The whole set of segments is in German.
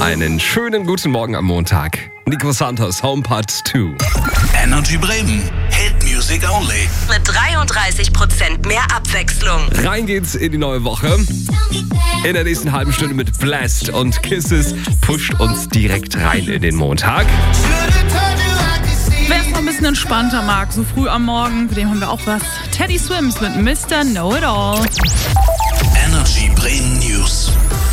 Einen schönen guten Morgen am Montag. Nico Santos, Home Part 2. Energy Bremen, Hit Music Only. Mit 33% mehr Abwechslung. Rein geht's in die neue Woche. In der nächsten halben Stunde mit Blast und Kisses pusht uns direkt rein in den Montag. Wer es noch ein bisschen entspannter mag, so früh am Morgen, für den haben wir auch was. Teddy Swims mit Mr. Know-It-All. Energy Bremen News.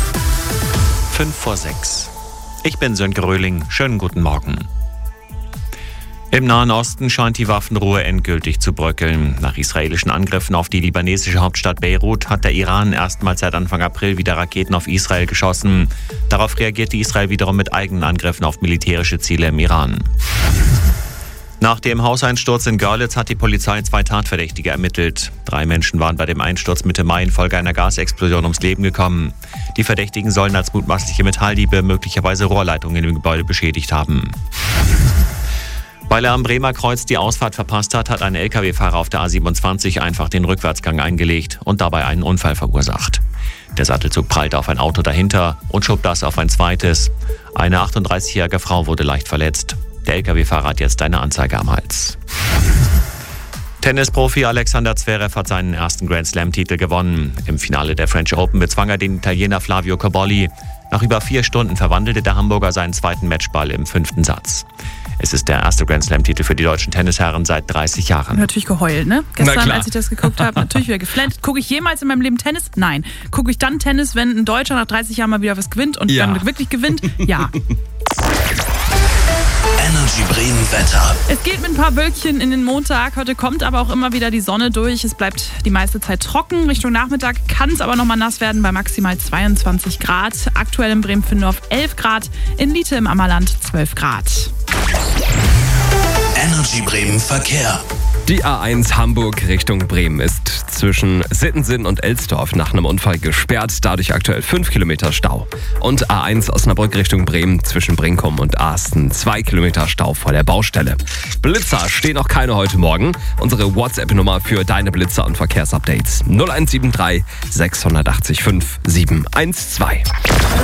5:06. Ich bin Sönke Röhling. Schönen guten Morgen. Im Nahen Osten scheint die Waffenruhe endgültig zu bröckeln. Nach israelischen Angriffen auf die libanesische Hauptstadt Beirut hat der Iran erstmals seit Anfang April wieder Raketen auf Israel geschossen. Darauf reagierte Israel wiederum mit eigenen Angriffen auf militärische Ziele im Iran. Nach dem Hauseinsturz in Görlitz hat die Polizei 2 Tatverdächtige ermittelt. 3 Menschen waren bei dem Einsturz Mitte Mai infolge einer Gasexplosion ums Leben gekommen. Die Verdächtigen sollen als mutmaßliche Metalldiebe möglicherweise Rohrleitungen im Gebäude beschädigt haben. Weil er am Bremer Kreuz die Ausfahrt verpasst hat, hat ein Lkw-Fahrer auf der A27 einfach den Rückwärtsgang eingelegt und dabei einen Unfall verursacht. Der Sattelzug prallte auf ein Auto dahinter und schob das auf ein zweites. Eine 38-jährige Frau wurde leicht verletzt. Der Lkw-Fahrer hat jetzt eine Anzeige am Hals. Tennisprofi Alexander Zverev hat seinen ersten Grand-Slam-Titel gewonnen. Im Finale der French Open bezwang er den Italiener Flavio Cobolli. Nach über 4 Stunden verwandelte der Hamburger seinen zweiten Matchball im 5. Satz. Es ist der erste Grand-Slam-Titel für die deutschen Tennisherren seit 30 Jahren. Ich habe natürlich geheult, ne? Gestern, als ich das geguckt habe, natürlich wieder geflennt. Gucke ich jemals in meinem Leben Tennis? Nein. Gucke ich dann Tennis, wenn ein Deutscher nach 30 Jahren mal wieder was gewinnt und dann wirklich gewinnt? Ja. Energy Bremen Wetter. Es geht mit ein paar Wölkchen in den Montag. Heute kommt aber auch immer wieder die Sonne durch. Es bleibt die meiste Zeit trocken. Richtung Nachmittag kann es aber nochmal nass werden bei maximal 22 Grad. Aktuell in Bremen-Findorf 11 Grad. In Liete im Ammerland 12 Grad. Energy Bremen Verkehr. Die A1 Hamburg Richtung Bremen ist zwischen Sittensen und Elsdorf nach einem Unfall gesperrt. Dadurch aktuell 5 Kilometer Stau. Und A1 Osnabrück Richtung Bremen zwischen Brinkum und Aasten 2 Kilometer Stau vor der Baustelle. Blitzer stehen noch keine heute Morgen. Unsere WhatsApp-Nummer für deine Blitzer und Verkehrsupdates 0173 680 5712.